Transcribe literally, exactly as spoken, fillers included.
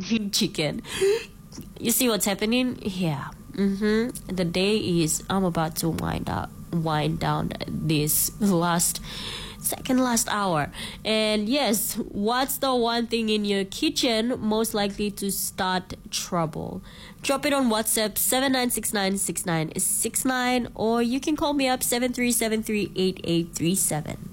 chicken. You see what's happening? Yeah. Mm-hmm. The day is, I'm about to wind up, wind down this last, second last hour. And yes, what's the one thing in your kitchen most likely to start trouble? Drop it on WhatsApp seven nine six nine six nine six nine, or you can call me up seven three seven three eight eight three seven.